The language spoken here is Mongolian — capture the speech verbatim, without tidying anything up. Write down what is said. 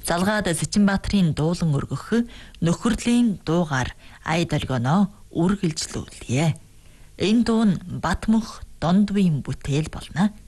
Залгаад Сэчинбаатарын дуулан өргөх нөхөрлийн дуугаар ай долгионоо үргэлжлүүлье. Энэ дуу нь Батмөнх Дондвийн бүтээл болно.